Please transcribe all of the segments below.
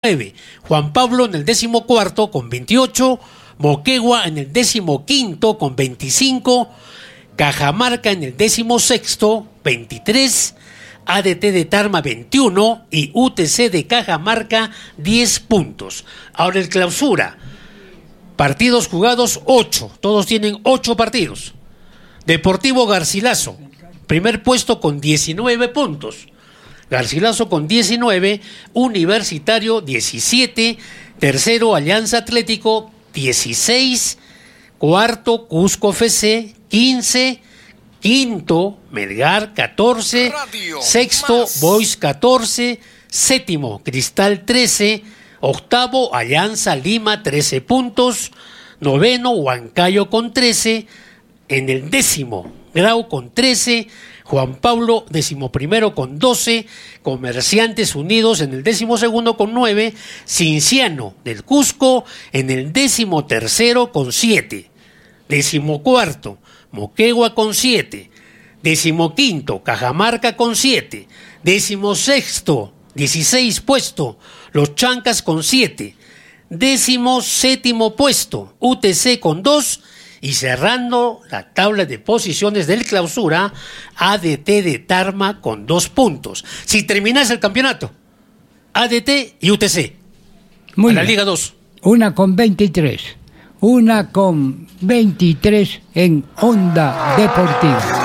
19. Juan Pablo en el 14º con 28. Moquegua en el 15º con 25. Cajamarca en el 16º, 23. ADT de Tarma 21 y UTC de Cajamarca 10 puntos. Ahora el clausura. Partidos jugados 8. Todos tienen 8 partidos. Deportivo Garcilaso, primer puesto con 19 puntos. Garcilaso con 19, Universitario 17, tercero Alianza Atlético 16, cuarto Cusco FC 15, quinto Melgar 14, sexto Boys 14, séptimo Cristal 13, octavo Alianza Lima 13 puntos, noveno Huancayo con 13, en el 10º Grau con 13, Juan Pablo 11º con 12, Comerciantes Unidos en el 12º con 9, Cinciano del Cusco en el 13º con 7, 14º Moquegua con 7, 15º Cajamarca con 7, 16º 16 puesto Los Chancas con 7, 17º puesto UTC con 2, y cerrando la tabla de posiciones del clausura, ADT de Tarma con 2 puntos. Si terminase el campeonato, ADT y UTC. Muy la bien. Liga 2. Una con 23. Una con 23 en Onda Deportiva.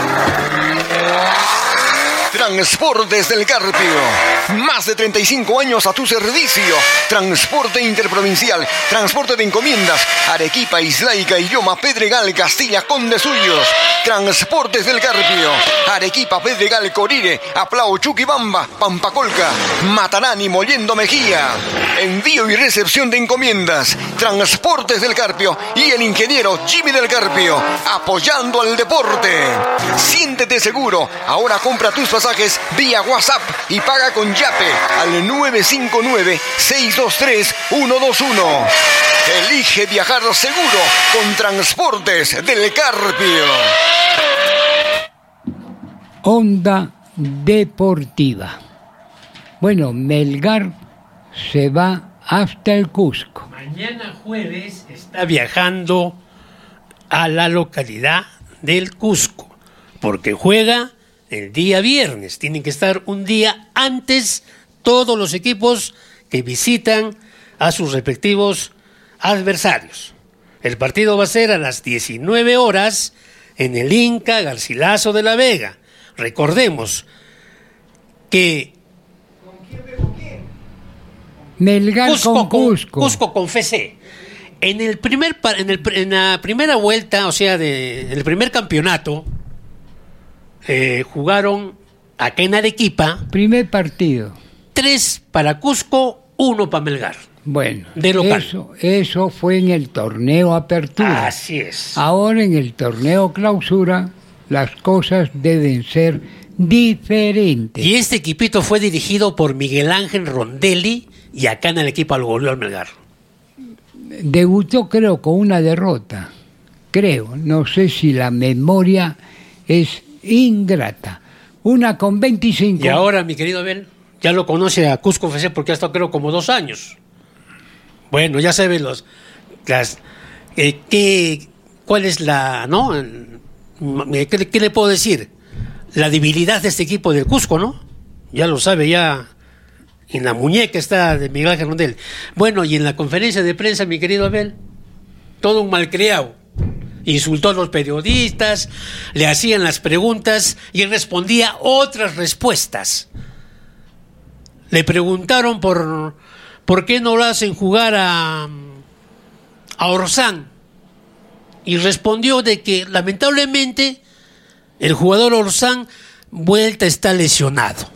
Transportes del Carpio. Más de 35 años a tu servicio. Transporte interprovincial, transporte de encomiendas, Arequipa, Islaica, Illoma, Pedregal, Castilla, Conde Suyos. Transportes del Carpio. Arequipa, Pedregal, Corire, Aplao, Chuquibamba, Pampacolca, Matarani, Mollendo Mejía. Envío y recepción de encomiendas. Transportes del Carpio y el ingeniero Jimmy del Carpio, apoyando al deporte. Siéntete seguro. Ahora compra tus pasajes vía WhatsApp y paga con Yape al 959-623-121. Elige viajar seguro con Transportes del Carpio. Onda Deportiva. Bueno, Melgar se va hasta el Cusco. Mañana jueves está viajando a la localidad del Cusco, porque juega el día viernes. Tienen que estar un día antes todos los equipos que visitan a sus respectivos adversarios. El partido va a ser a las 19 horas en el Inca Garcilaso de la Vega. Recordemos que Melgar con Cusco. Cusco con FC. En la primera vuelta, o sea, en el primer campeonato, jugaron acá en Arequipa. Primer partido. 3 para Cusco, 1 para Melgar. Bueno, de local. Eso fue en el torneo Apertura. Así es. Ahora en el torneo Clausura las cosas deben ser diferentes. Y este equipito fue dirigido por Miguel Ángel Rondelli y acá en el equipo lo goleó al Melgar. Debutó creo con una derrota. Creo, no sé si la memoria es ingrata. Una con 25. Y ahora, mi querido Abel, ya lo conoce a Cusco FC porque ha estado creo como 2 años. Bueno, ya sabe cuál es la, ¿no? ¿Qué le puedo decir? La debilidad de este equipo del Cusco, ¿no? Ya lo sabe, ya en la muñeca está de Miguel Ángel Rondelli. Bueno, y en la conferencia de prensa, mi querido Abel, todo un malcriado. Insultó a los periodistas, le hacían las preguntas y él respondía otras respuestas. Le preguntaron por qué no lo hacen jugar a Orsán y respondió de que lamentablemente el jugador Orsán Vuelta está lesionado.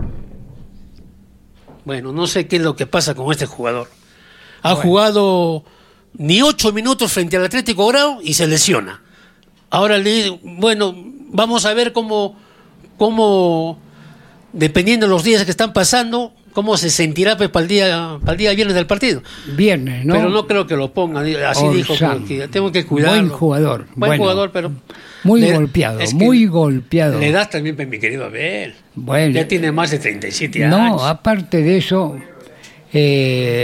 Bueno, no sé qué es lo que pasa con este jugador. Ha jugado ni 8 minutos frente al Atlético Grau y se lesiona. Ahora le digo, bueno, vamos a ver cómo dependiendo de los días que están pasando, cómo se sentirá pues, para el día viernes del partido. Viernes, ¿no? Pero no creo que lo pongan, así Orsán. dijo, que tengo que cuidarlo. Buen jugador. Buen jugador, pero... Muy golpeado, muy golpeado. Le das también, mi querido Abel. Bueno. Ya tiene más de 37 años. No, aparte de eso...